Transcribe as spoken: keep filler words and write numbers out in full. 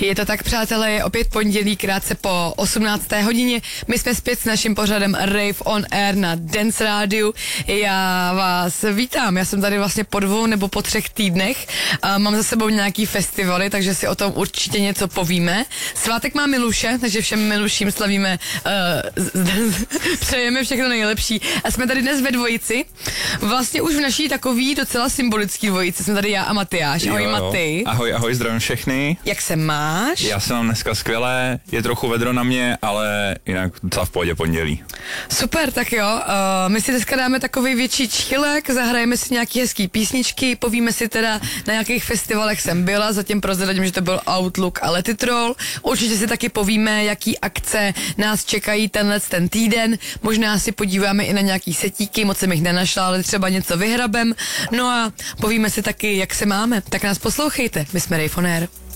Je to tak, přátelé, je opět pondělí, krátce po osmnácté hodině. My jsme zpět s naším pořadem Rave on Air na Dance Rádiu. Já vás vítám, já jsem tady vlastně po dvou nebo po třech týdnech. A mám za sebou nějaký festivaly, takže si o tom určitě něco povíme. Svátek má Miluše, takže všem Miluším slavíme, uh, přejeme všechno nejlepší. A jsme tady dnes ve dvojici. Vlastně už v naší takový docela symbolický dvojici. Jsme tady já a Matyáš. Ahoj, Maty. Ahoj, ahoj, zdravím všechny. Jak se máš? Já se mám dneska skvěle, je trochu vedro na mě, ale jinak docela v pohodě pondělí. Super, tak jo, uh, my si dneska dáme takový větší čilek, zahrajeme si nějaký hezký písničky, povíme si teda, na jakých festivalech jsem byla, zatím prozradím, že to byl Outlook a Let It Roll. Určitě si taky povíme, jaký akce nás čekají tenhle ten týden, možná si podíváme i na nějaký setíky, moc jsem jich nenašla, ale třeba něco vyhrabem. No a povíme si taky, jak se máme, tak nás poslouchejte, my jsme Rave on Air.